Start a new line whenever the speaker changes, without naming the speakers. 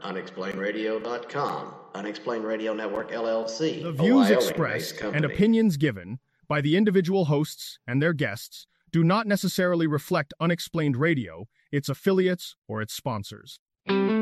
UnexplainedRadio.com, Unexplained Radio Network, LLC.
The views expressed and opinions given by the individual hosts and their guests do not necessarily reflect Unexplained Radio, its affiliates, or its sponsors.